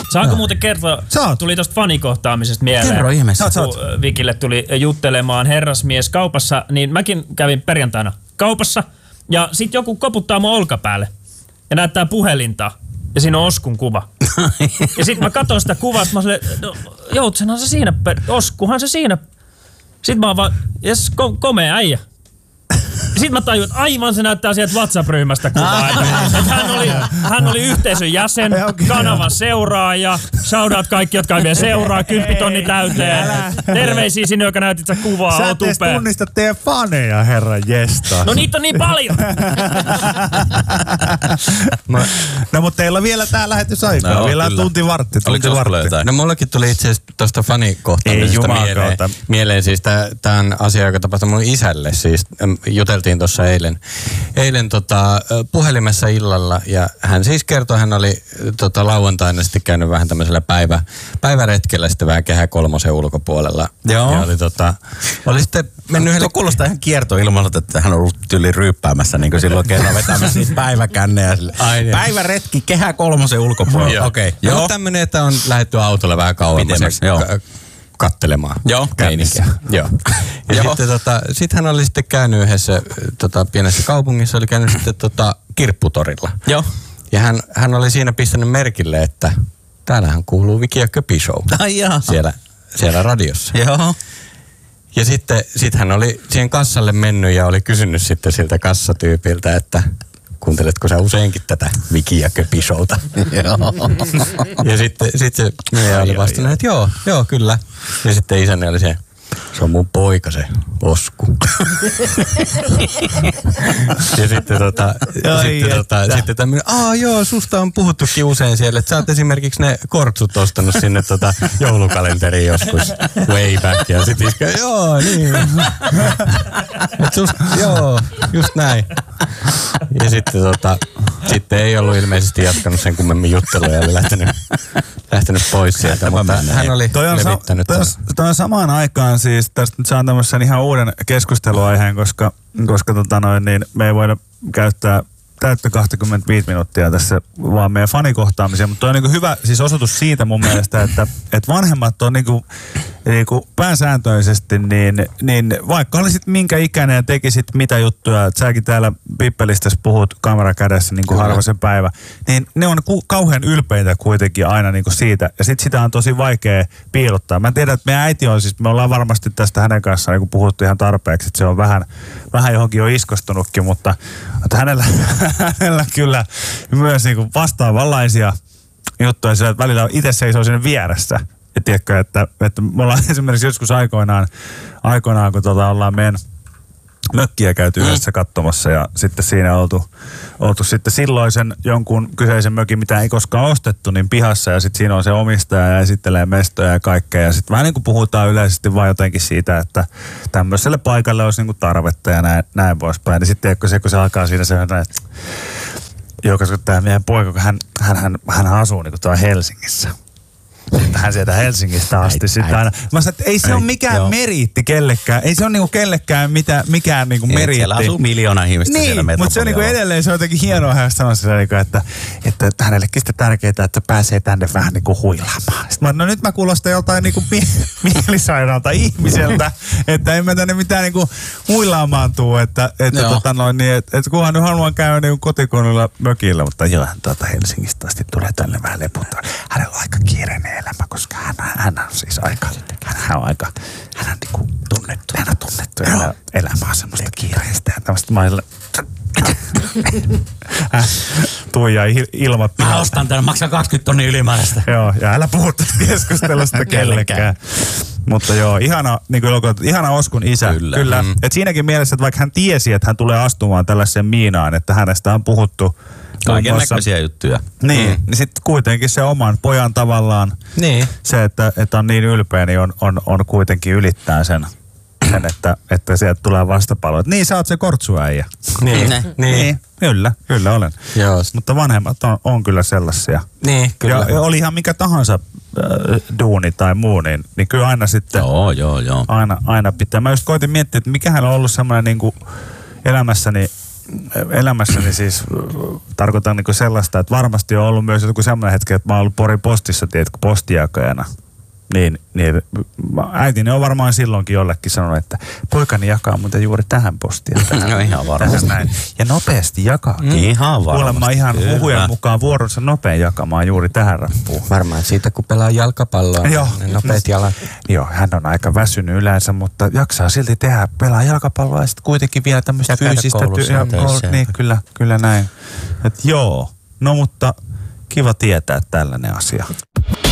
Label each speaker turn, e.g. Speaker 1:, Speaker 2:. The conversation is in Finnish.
Speaker 1: Saanko muuten kertoa, tuli tosta fanikohtaamisesta mieleen.
Speaker 2: Kerro ihmeessä.
Speaker 1: Kun Vikille tuli juttelemaan herrasmies kaupassa, niin mäkin kävin perjantaina kaupassa. Ja sit joku koputtaa mun olkapäälle ja näyttää puhelinta. Ja siinä on Oskun kuva. Ja sit mä katson sitä kuvaa, mä silleen, no joutsenhan se siinä, Oskuhan se siinä. Sit mä oon vaan, jes, komea äijä. Sitten mä tajun, että aivan se näyttää sieltä WhatsApp-ryhmästä kuvaa. Hän oli yhteisön jäsen, kanavan seuraaja, shoutout kaikki, jotka ei vielä seuraa, 10 000 täyteen. Terveisiä sinne, joka näytit sä kuvaa,
Speaker 3: sä
Speaker 1: oot upea.
Speaker 3: Sä tunnistat teidän faneja, herra jesta.
Speaker 1: No niitä on niin paljon.
Speaker 3: No mutta teillä on vielä tää lähetysaikaa, no, vielä tunti vartti.
Speaker 2: No mullakin tuli itse asiassa tosta fanikohtaamisesta mieleen siis tää on asia, joka tapahtui mun isälle. Siis juteltiin tuossa eilen puhelimessa illalla ja hän siis kertoi, hän oli lauantaina sitten käynyt vähän tämmöisellä päiväretkellä sitten vähän Kehä kolmosen ulkopuolella.
Speaker 3: Joo.
Speaker 2: Ja oli sitten mennyt
Speaker 4: Tuo kuulostaa ihan kiertoilmalta, että hän on ollut tyyli ryyppäämässä niin kuin silloin kerran vetämässä niitä päiväkännejä. Päiväretki Kehä kolmosen ulkopuolella. Okei.
Speaker 2: Joo. Tämmöinen, että on lähdetty autolla vähän kauemmas kattelemaan.
Speaker 4: Joo.
Speaker 2: Meininkiä. Joo. Ja sitten hän oli sitten käynyt yhdessä pienessä kaupungissa, oli käynyt sitten Kirpputorilla.
Speaker 4: Joo.
Speaker 2: Ja hän oli siinä pistänyt merkille, että täällähän kuuluu Viki ja Köpi Show. Siellä radiossa.
Speaker 4: Joo.
Speaker 2: Ja sitten hän oli siihen kassalle mennyt ja oli kysynyt sitten siltä kassatyypiltä, että kuunteletko sä useinkin tätä Viki ja Köpi Showta? Ja sitten se oli vastannut, että joo, kyllä. Ja sitten isäni oli se on mun poika se Osku. Ja sitten tämmönen, susta on puhuttukin usein siellä, että sä oot esimerkiksi ne kortsut ostanut sinne joulukalenteriin joskus way back. Ja sit iskä, niin. Just näin. Ja sitten ei ollut ilmeisesti jatkanut sen kummemmin juttelua ja oli lähtenyt pois sieltä, mutta hän oli levittänyt.
Speaker 3: Toi on samaan aikaan siis, tästä nyt saan tämmöisen ihan uuden keskusteluaiheen, koska niin me ei voida käyttää täyttä 25 minuuttia tässä vaan meidän fanikohtaamiseen, mutta toi on niinku hyvä siis osoitus siitä mun mielestä, että vanhemmat on niinku pääsääntöisesti, niin vaikka olisit minkä ikäinen ja tekisit mitä juttuja, että säkin täällä Pippelistässä puhut kamera kädessä niin kuin harvaisen päivä, niin ne on kauhean ylpeitä kuitenkin aina niin kuin siitä, ja sit sitä on tosi vaikea piilottaa. Mä tiedän, että meidän äiti on siis, me ollaan varmasti tästä hänen kanssaan niin kuin puhuttu ihan tarpeeksi, että se on vähän johonkin jo iskostunutkin, mutta hänellä kyllä myös niin kuin vastaavanlaisia juttuja sillä, että välillä itse seisoo sinne vieressä. Ja tiedätkö, että me ollaan esimerkiksi joskus aikoinaan kun ollaan meidän mökkiä käyty yhdessä katsomassa ja sitten siinä oltu sitten silloisen jonkun kyseisen mökin, mitä ei koskaan ostettu, niin pihassa ja sitten siinä on se omistaja ja esittelee mestoja ja kaikkea ja sitten vähän niin kuin puhutaan yleisesti vaan jotenkin siitä, että tämmöiselle paikalle olisi niin kuin tarvetta ja näin poispäin. Ja sitten tiedätkö se, kun se alkaa siinä se, että koska tämä meidän poika, kun hän asuu niin kuin tuolla Helsingissä. Hän sieltä Helsingistä asti sitten aina. Mä sanoin, että ei se ole mikään meriitti kellekään. Ei se ole niinku kellekään mikään niinku meriitti.
Speaker 4: Siellä asuu 1 miljoonaa ihmistä siellä metropolialla.
Speaker 3: Mutta se on niinku edelleen, se on jotenkin hienoa hän sanoa sillä, että hänellekin sitten tärkeää, että pääsee tänne vähän niinku huilaamaan. Sitten no nyt mä kuulostan joltain niinku mielisairaalta ihmiseltä, että en mä tänne mitään niinku huilaamaan tuu, että kunhan nyt haluan käydä niinku kotikonilla mökillä, mutta joo, hän Helsingistä asti tulee tänne vähän leputtaa. Hänellä on aika kiireinen elämä, koska hän on siis hän on niinku tunnettu. Hän on tunnettu elämä on semmoista kiireistä ja tämmöistä mailla. Tuija ilmoittaa.
Speaker 4: Mä ostan tämän, maksaa 20 tonnia ylimääräistä.
Speaker 3: Joo, ja älä puhu tästä keskustelusta kellekään. Mutta joo, ihana Oskun isä. Kyllä. Et siinäkin mielessä, että vaikka hän tiesi, että hän tulee astumaan tällaiseen miinaan, että hänestä on puhuttu
Speaker 4: kaiken näköisiä juttuja.
Speaker 3: Niin sitten kuitenkin se oman pojan tavallaan, se, että on niin ylpeä, niin on kuitenkin ylittää sen että sieltä tulee vastapallo. Niin, sä oot se kortsuäijä. Niin. Kyllä olen.
Speaker 2: Joo.
Speaker 3: Mutta vanhemmat on kyllä sellaisia.
Speaker 2: Niin, kyllä.
Speaker 3: Ja oli ihan mikä tahansa duuni tai muu, niin kyllä aina sitten.
Speaker 4: Joo.
Speaker 3: Aina pitää. Mä just koitin miettiä, että mikähän on ollut semmoinen niinku elämässäni elämässäni siis tarkoitan niin sellaista, että varmasti on ollut myös joku sellainen hetki, että mä oon ollut Porin postissa, tiedätkö, postijakajana. Niin äitini on varmaan silloinkin jollekin sanonut, että poikani jakaa muuten juuri tähän postiin.
Speaker 4: No ihan varmasti.
Speaker 3: Näin. Ja nopeasti jakaa.
Speaker 4: Ihan varmasti.
Speaker 3: Kuulemma ihan huhujen mukaan vuoronsa nopein jakamaan juuri tähän rappuun.
Speaker 2: Varmaan siitä, kun pelaa jalkapalloa, ne nopeat jalat.
Speaker 3: Joo, hän on aika väsynyt yleensä, mutta jaksaa silti pelaa jalkapalloa ja sitten kuitenkin vielä tämmöistä fyysistä niin, kyllä näin. Et joo, no mutta kiva tietää tällainen asia.